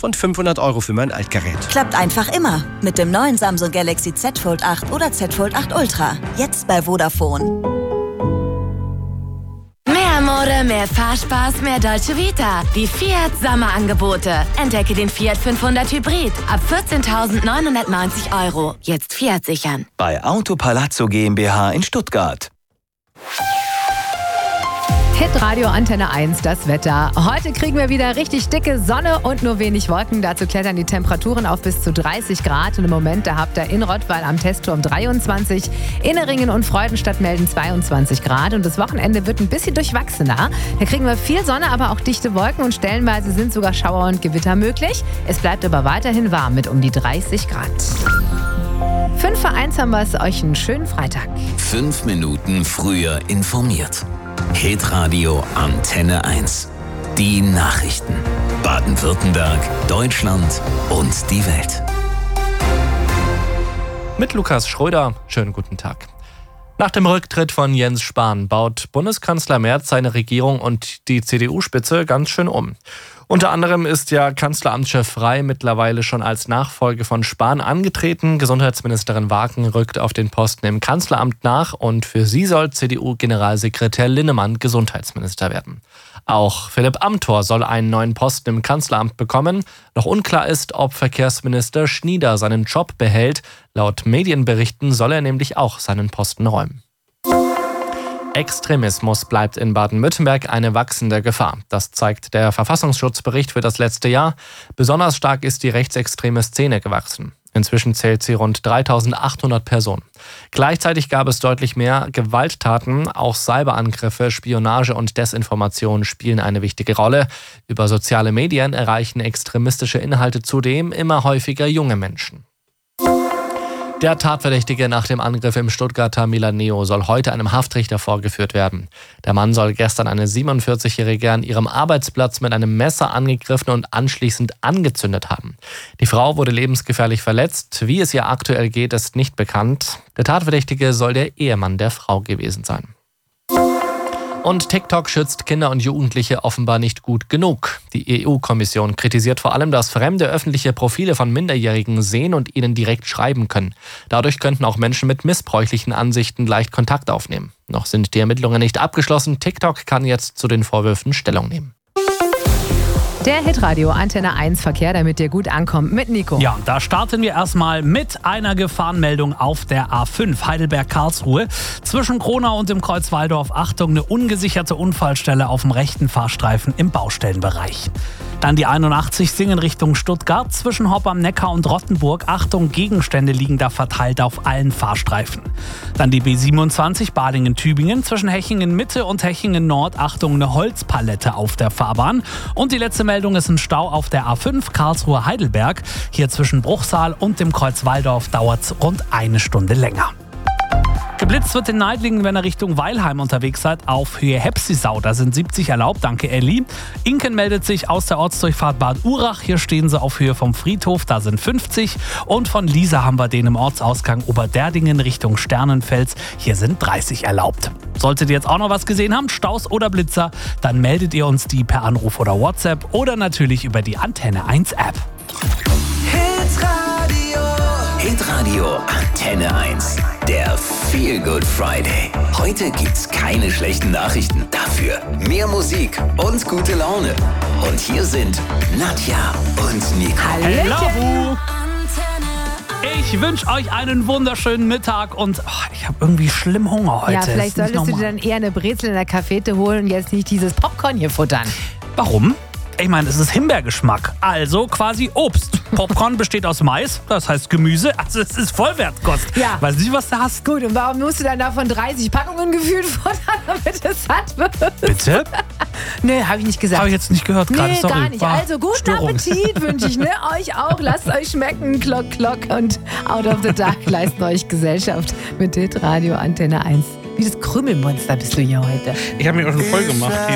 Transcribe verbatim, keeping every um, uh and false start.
und fünfhundert Euro für mein Altgerät. Klappt einfach immer. Mit dem neuen Samsung Galaxy Z Fold acht oder Z Fold acht Ultra. Jetzt bei Vodafone. Mehr Mode, mehr Fahrspaß, mehr Dolce Vita. Die Fiat Sommerangebote. Entdecke den Fiat fünfhundert Hybrid ab vierzehntausendneunhundertneunzig Euro. Jetzt Fiat sichern. Bei Auto Palazzo GmbH in Stuttgart. Hitradio Antenne eins, das Wetter. Heute kriegen wir wieder richtig dicke Sonne und nur wenig Wolken. Dazu klettern die Temperaturen auf bis zu dreißig Grad. Und im Moment, da habt ihr in Rottweil am Testturm dreiundzwanzig, Inneringen und Freudenstadt melden zweiundzwanzig Grad. Und das Wochenende wird ein bisschen durchwachsener. Da kriegen wir viel Sonne, aber auch dichte Wolken und stellenweise sind sogar Schauer und Gewitter möglich. Es bleibt aber weiterhin warm mit um die dreißig Grad. Fünf vor eins haben wir es, euch einen schönen Freitag. Fünf Minuten früher informiert. Hitradio Antenne eins. Die Nachrichten. Baden-Württemberg, Deutschland und die Welt. Mit Lukas Schröder. Schönen guten Tag. Nach dem Rücktritt von Jens Spahn baut Bundeskanzler Merz seine Regierung und die C D U-Spitze ganz schön um. Unter anderem ist ja Kanzleramtschef Frey mittlerweile schon als Nachfolge von Spahn angetreten. Gesundheitsministerin Wagen rückt auf den Posten im Kanzleramt nach und für sie soll C D U-Generalsekretär Linnemann Gesundheitsminister werden. Auch Philipp Amthor soll einen neuen Posten im Kanzleramt bekommen. Noch unklar ist, ob Verkehrsminister Schnieder seinen Job behält. Laut Medienberichten soll er nämlich auch seinen Posten räumen. Extremismus bleibt in Baden-Württemberg eine wachsende Gefahr. Das zeigt der Verfassungsschutzbericht für das letzte Jahr. Besonders stark ist die rechtsextreme Szene gewachsen. Inzwischen zählt sie rund dreitausendachthundert Personen. Gleichzeitig gab es deutlich mehr Gewalttaten. Auch Cyberangriffe, Spionage und Desinformation spielen eine wichtige Rolle. Über soziale Medien erreichen extremistische Inhalte zudem immer häufiger junge Menschen. Der Tatverdächtige nach dem Angriff im Stuttgarter Milaneo soll heute einem Haftrichter vorgeführt werden. Der Mann soll gestern eine siebenundvierzigjährige an ihrem Arbeitsplatz mit einem Messer angegriffen und anschließend angezündet haben. Die Frau wurde lebensgefährlich verletzt. Wie es ihr aktuell geht, ist nicht bekannt. Der Tatverdächtige soll der Ehemann der Frau gewesen sein. Und TikTok schützt Kinder und Jugendliche offenbar nicht gut genug. Die E U-Kommission kritisiert vor allem, dass Fremde öffentliche Profile von Minderjährigen sehen und ihnen direkt schreiben können. Dadurch könnten auch Menschen mit missbräuchlichen Ansichten leicht Kontakt aufnehmen. Noch sind die Ermittlungen nicht abgeschlossen. TikTok kann jetzt zu den Vorwürfen Stellung nehmen. Der Hitradio Antenne eins Verkehr, damit ihr gut ankommt, mit Nico. Ja, da starten wir erstmal mit einer Gefahrenmeldung auf der A fünf Heidelberg-Karlsruhe. Zwischen Kronau und dem Kreuz Walldorf, Achtung, eine ungesicherte Unfallstelle auf dem rechten Fahrstreifen im Baustellenbereich. Dann die einundachtzig Singen Richtung Stuttgart. Zwischen Hopp am Neckar und Rottenburg, Achtung, Gegenstände liegen da verteilt auf allen Fahrstreifen. Dann die B siebenundzwanzig Balingen-Tübingen. Zwischen Hechingen Mitte und Hechingen Nord, Achtung, eine Holzpalette auf der Fahrbahn. Und die letzte Meldung ist ein Stau auf der A fünf Karlsruhe-Heidelberg. Hier zwischen Bruchsal und dem Kreuz Walldorf dauert es rund eine Stunde länger. Geblitzt wird in Neidlingen, wenn ihr Richtung Weilheim unterwegs seid, auf Höhe Hepsisau. Da sind siebzig erlaubt, danke Elli. Inken meldet sich aus der Ortsdurchfahrt Bad Urach. Hier stehen sie auf Höhe vom Friedhof, da sind fünfzig. Und von Liesa haben wir den im Ortsausgang Oberderdingen Richtung Sternenfels. Hier sind dreißig erlaubt. Solltet ihr jetzt auch noch was gesehen haben, Staus oder Blitzer, dann meldet ihr uns die per Anruf oder WhatsApp oder natürlich über die Antenne eins App. Hitradio. Hitradio Antenne eins. Der Feel Good Friday. Heute gibt's keine schlechten Nachrichten. Dafür mehr Musik und gute Laune. Und hier sind Nadja und Nico. Hallo. Ich wünsche euch einen wunderschönen Mittag und oh, ich habe irgendwie schlimm Hunger heute. Ja, vielleicht solltest du dir dann eher eine Brezel in der Cafete holen und jetzt nicht dieses Popcorn hier futtern. Warum? Ich meine, es ist Himbeergeschmack, also quasi Obst. Popcorn besteht aus Mais, das heißt Gemüse, also es ist Vollwertkost. Ja. Weiß nicht, was du hast. Gut, und warum musst du dann davon dreißig Packungen gefühlt futtern, damit es satt wird? Bitte? Nee, habe ich nicht gesagt. Habe ich jetzt nicht gehört gerade, nee, sorry. gar nicht. War Also guten Störung. Appetit wünsche ich, ne? Euch auch. Lasst euch schmecken. Klock, klock und Out of the Dark leisten euch Gesellschaft mit Hitradio Antenne eins. Wie das Krümelmonster bist du hier heute. Ich habe mich auch schon voll gemacht hier.